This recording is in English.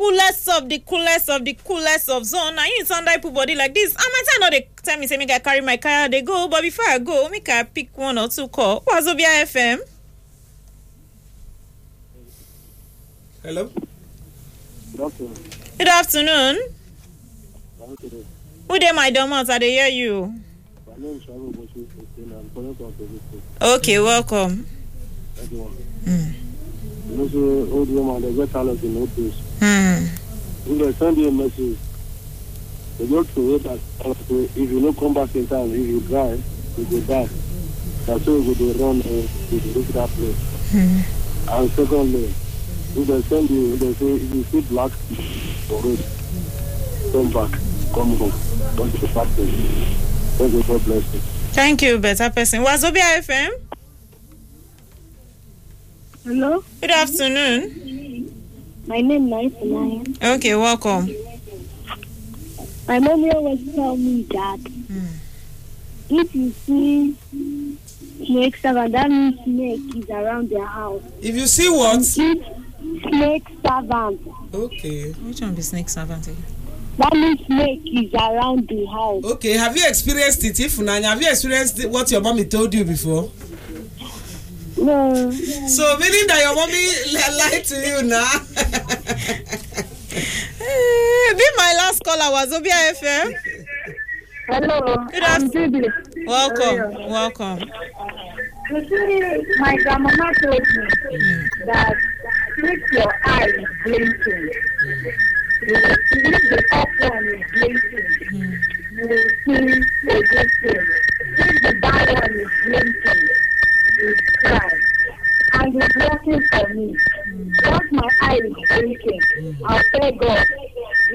coolest of the coolest of zone. Now you sound like put body like this. I might know they tell me say make I carry my car, they go. But before I go, make I pick one or two call. Wazobia FM. Hello. Good afternoon. Who dey my domot? I dey hear you. My name is Sharon Boshi. I'm calling from Peruvian. Okay, welcome. Everyone. You know, so old woman, they get talent in no place. If they send you a message, they go to it if you don't come back in time, if you drive, you go back. That's why you go run to look that place. And secondly, if they send you, they say if you see black or red, come back, come home. Don't be fat. Thank you, God bless you. Thank you, better person. Wazobia FM. Hello? Good afternoon. My name is Lion. Okay, welcome. My mommy always tell me that if you see snakes servant, that means snake is around their house. If you see what? If snake servant. Okay. Which one be snake servant? That means snake is around the house. Okay, have you experienced it? If Nanya, have you experienced what your mommy told you before? No. So meaning that your mommy lied to you now? Be my last caller, Wazobia FM. Hello. Good I'm afternoon. Jubilee. Welcome. You see, my grandmama told me that if your eye is blinking, if the up one is blinking, you will see a good thing. If the down one is blinking, you cry. And it's working for me. Once my eye is blinking, I'll tell God,